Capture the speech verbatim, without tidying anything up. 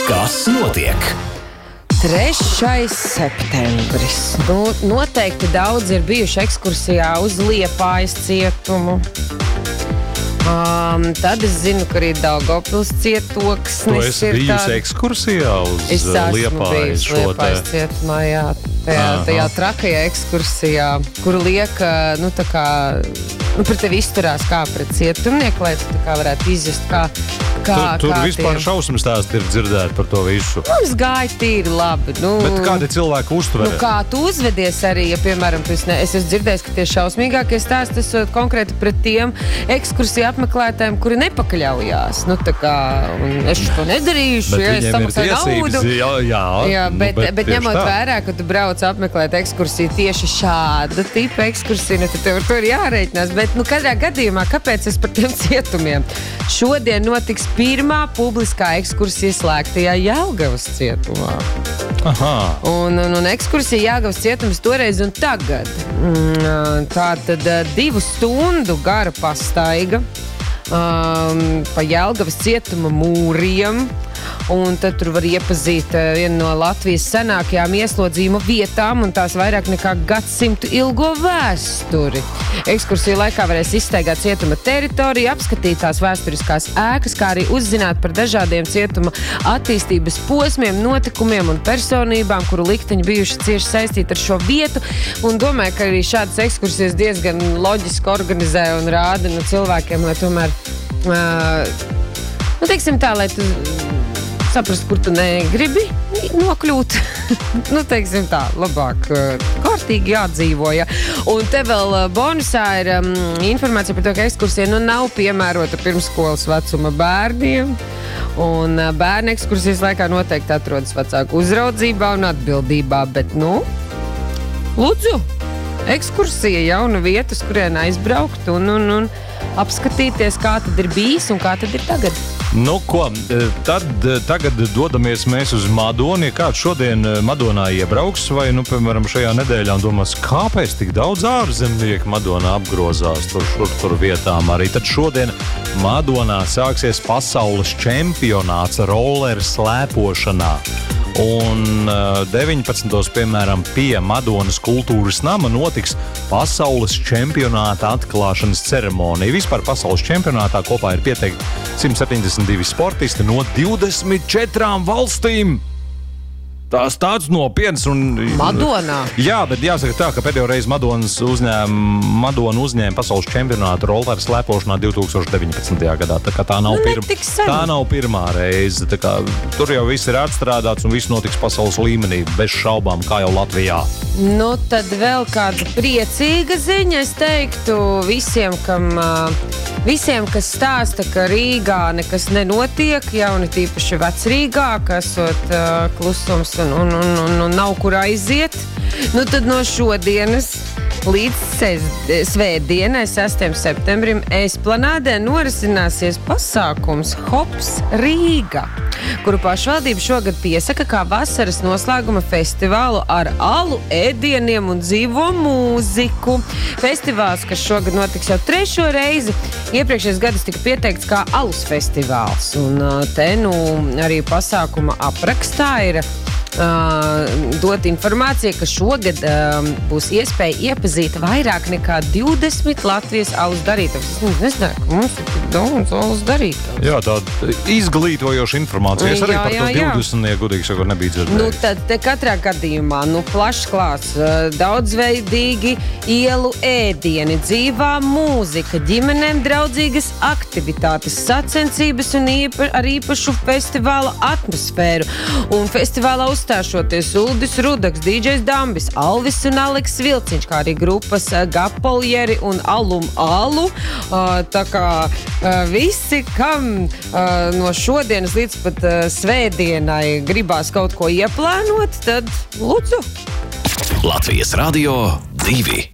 Kas notiek? trešais septembris. Nu, noteikti daudz ir bijuši ekskursijā uz Liepājas cietumu. Um, tad es zinu, ka arī Daugavpils cietoksnis Tu esi ir bijusi tāda... ekskursijā uz Es esmu Liepājas bijusi šo te... Liepājas cietumā, jā. Tajā, tajā trakajā ekskursijā, kuru liek, nu tā kā, nu pret tevi izturās kā pret cietumnieku, lai tu tā kā varētu izjust, kā, kā, Tur, tur kā vispār tie... šausmas stāsti ir dzirdēti par to visu. Mums gāja tīri labi. Nu, Bet kādi cilvēki uztver? Nu, kā tu uzvedies arī, ja, piemēram, tu esi, ne, es esmu dzirdējis, ka tie šausmīgākie stāsti esot konkrēti pret tiem ekskursiju apmeklētājiem, kuri nepakļaujās. Nu, tā kā, un es to nedarīšu, Bet ja es samaksāju naudu. Jā, jā, jā, bet, nu, bet, bet ņemot tā. Vērā, ka tu brauc apmeklēt ekskursiju tieši šāda tipa ekskursiju, nu, tad tev ar to ir jārēķinās. Bet, nu, katrā gadījumā, kāpēc es par tiem cietumiem? Šodien notiks pirmā publiskā ekskursija slēgtajā Jelgavas cietumā. Aha. Un, un, un ekskursija Jelgavas cietums toreiz un tagad. Tā tad divu stundu gara pastaiga um, pa Jelgavas cietuma mūriem. Un tad tur var iepazīt vienu no Latvijas senākajām ieslodzījuma vietām un tās vairāk nekā gadsimtu ilgo vēsturi. Ekskursiju laikā varēs izstaigāt cietuma teritoriju, apskatīt tās vēsturiskās ēkas, kā arī uzzināt par dažādiem cietuma attīstības posmiem, notikumiem un personībām, kuru likteņi bijuši cieši saistīti ar šo vietu. Un domāju, ka arī šādas ekskursijas diezgan loģiski organizē un rāda no cilvēkiem, lai tomēr, uh, nu, teiksim tā, lai tu saprast, kur tu negribi nokļūt. Nu, teiksim tā, labāk kārtīgi jādzīvo, ja. Un te vēl bonusā ir um, informācija par to, ka ekskursija nu nav piemērota pirmsskolas vecuma bērniem. Un uh, bērni ekskursijas laikā noteikti atrodas vecāku uzraudzībā un atbildībā, bet, nu, lūdzu, ekskursija jauna vietas, kurien aizbraukt un, un, un apskatīties, kā tad ir bijis un kā tad ir tagad. Nu, ko, tad tagad dodamies mēs uz Madonu. Ja kāds šodien Madonā iebrauks vai, nu, piemēram, šajā nedēļā un domās, kāpēc tik daudz ārzemnieku Madonā apgrozās tur, šur, tur vietām arī. Tad šodien Madonā sāksies pasaules čempionāts rolleru slēpošanā. Un deviņpadsmitos piemēram, pie Madonas kultūras nama notiks pasaules čempionāta atklāšanas ceremonija. Vispār pasaules čempionātā kopā ir pieteikti simt septiņdesmit divi sportisti no divdesmit četrām valstīm. Tās tāds nopietns un... Madonā? Jā, bet jāsaka tā, ka pēdējo reizi Madonas uzņēma, Madona uzņēma pasaules čempionātu rolleru slēpošanā divtūkstoš deviņpadsmitajā gadā. Tā kā tā nav, nu, pirma, tā nav pirmā reize. Tā kā, tur jau viss ir atstrādāts un viss notiks pasaules līmenī, bez šaubām, kā jau Latvijā. Nu, tad vēl kāda priecīga ziņa, es teiktu, visiem, kam, visiem, kas stāsta, ka Rīgā nekas nenotiek, jauni tīpaši vecrīgā, kas esot uh, klusums un, un, un, un, un nav kur aiziet. Nu, tad no šodienas līdz svētdienai, sestajam septembrim, Esplanādē norisināsies pasākums Hops Rīga, kuru pašvaldība šogad piesaka kā vasaras noslēguma festivālu ar alu, ēdieniem un dzīvo mūziku. Festivāls, kas šogad notiks jau trešo reizi, iepriekšējos gadus tika pieteikts kā alus festivāls. Un te nu arī pasākuma aprakstā ir Uh, dot informāciju, ka šogad uh, būs iespēja iepazīt vairāk nekā divdesmit Latvijas alus darītājus. Es nezināju, ka mums ir daudz alus darītājus. Jā, tāda izglītojoša informācija. Es arī jā, par to divdesmit, ja godīgi sakot, nebija dzirdējis. Nu, tad te katrā gadījumā, nu, plašs klāsts, daudzveidīgi ielu ēdieni, dzīvā mūzika, ģimenēm draudzīgas aktivitātes, sacensības un īpa, ar īpašu festivāla atmosfēru. Un festivālā uzstāšoties Uldis Rudaks, dīdžejs Dambis, Alvis un Aleks Vilciņš, kā arī grupas Gapoljeri un Alum Alu. Tā kā visi, kam no šodienas līdz pat svētdienai gribās kaut ko ieplānot, tad lūdzu. Latvijas Radio divi.